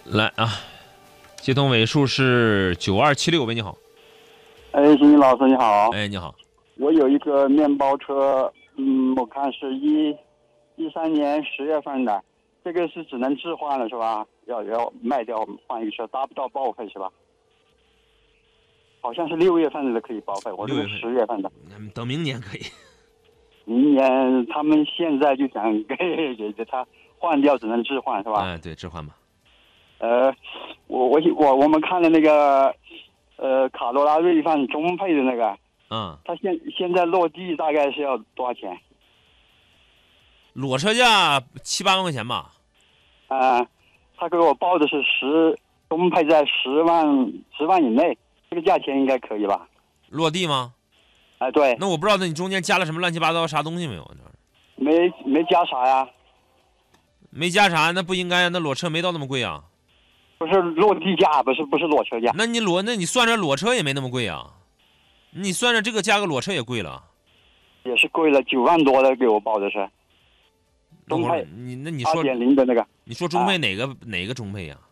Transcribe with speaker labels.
Speaker 1: 来啊，接通尾数是9276，喂，你好。
Speaker 2: 哎，邢金老师你好。
Speaker 1: 哎，你好。
Speaker 2: 我有一个面包车，我看是13年10月份的，这个是只能置换了是吧？要卖掉换一个车，达不到报废是吧？好像是6月份的可以报废，我这个10月份的。
Speaker 1: 等明年可以。
Speaker 2: 明年他们现在就想给他换掉，只能置换是吧？
Speaker 1: 哎，对，置换吧。
Speaker 2: 我们看了那个卡罗拉锐范中配的那个，他现在落地大概是要多少钱？
Speaker 1: 裸车价7、8万块钱吧。
Speaker 2: 他给我报的是中配在10万以内，这个价钱应该可以吧？
Speaker 1: 落地吗？
Speaker 2: 哎，对。
Speaker 1: 那我不知道，那你中间加了什么乱七八糟啥东西没有？
Speaker 2: 没加啥呀？
Speaker 1: 没加啥，那不应该，那裸车没到那么贵啊。
Speaker 2: 不是落地价，不是裸车价。
Speaker 1: 那你算着裸车也没那么贵啊，你算着这个价格裸车也贵了。
Speaker 2: 也是贵了9万多的，给我报的是。中配，
Speaker 1: 你说
Speaker 2: 2.0的那个。
Speaker 1: 你说中配哪个中配呀？